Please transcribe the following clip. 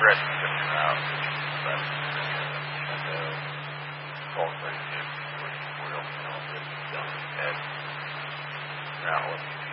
actually shipping them out. But also, you know, we're done with that. Now,